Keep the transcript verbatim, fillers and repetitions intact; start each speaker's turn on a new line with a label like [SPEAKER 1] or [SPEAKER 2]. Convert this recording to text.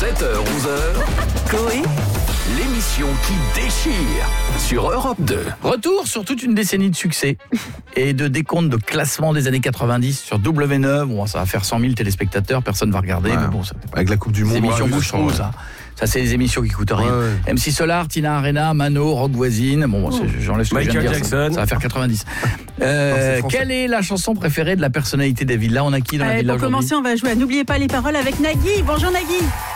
[SPEAKER 1] sept heures onze heures,
[SPEAKER 2] Coé,
[SPEAKER 1] l'émission qui déchire sur Europe deux.
[SPEAKER 3] Retour sur toute une décennie de succès et de décompte de classement des années quatre-vingt-dix sur W neuf. Bon, ça va faire cent mille téléspectateurs, personne va regarder.
[SPEAKER 4] Ouais,
[SPEAKER 3] mais bon, ça,
[SPEAKER 4] avec la Coupe du Monde.
[SPEAKER 3] c'est émissions
[SPEAKER 4] ouais,
[SPEAKER 3] bouche-trou,
[SPEAKER 4] ouais.
[SPEAKER 3] ça. Ça, c'est des émissions qui coûtent rien.
[SPEAKER 4] Ouais, ouais.
[SPEAKER 3] M C Solar, Tina Arena, Mano, Rock Voisine. Bon, c'est- j'enlève ce que je viens de
[SPEAKER 5] Michael
[SPEAKER 3] dire. Ça,
[SPEAKER 5] Jackson.
[SPEAKER 3] ça va faire quatre-vingt-dix. Euh,
[SPEAKER 4] Non, c'est français.
[SPEAKER 3] quelle est la chanson préférée de la personnalité des villas? On a qui dans la
[SPEAKER 2] Allez,
[SPEAKER 3] villa
[SPEAKER 2] pour
[SPEAKER 3] aujourd'hui?
[SPEAKER 2] commencer, on va jouer à N'oubliez pas les paroles avec Nagui. Bonjour Nagui.